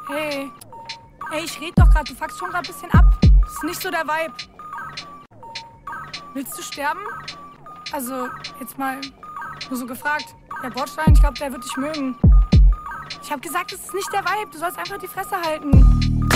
Hey. Ey, ich red doch gerade. Du fuckst schon gerade ein bisschen ab. Das ist nicht so der Vibe. Willst du sterben? Also, jetzt mal nur so gefragt. Der Bordstein, ich glaube, der wird dich mögen. Ich hab gesagt, das ist nicht der Vibe. Du sollst einfach die Fresse halten.